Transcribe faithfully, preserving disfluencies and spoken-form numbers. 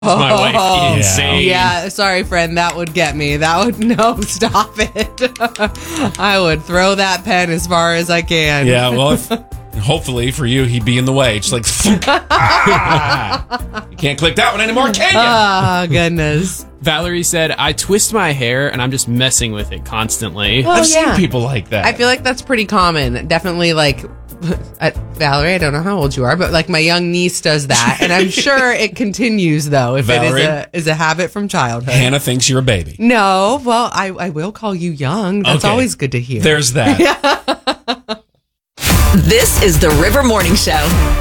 My wife insane. Yeah, sorry, friend. That would get me. That would, no, stop it. I would throw that pen as far as I can. Yeah, well, if, hopefully for you, he'd be in the way. Just like, ah! You can't click that one anymore, can you? Oh, goodness. Valerie said, I twist my hair and I'm just messing with it constantly. Well, I've yeah. seen people like that. I feel like that's pretty common. Definitely, like, uh, Valerie, I don't know how old you are, but like my young niece does that. And I'm sure it continues, though, if Valerie? it is a, is a habit from childhood. Hannah thinks you're a baby. No, well, I, I will call you young. That's Okay. always good to hear. There's that. This is the River Morning Show.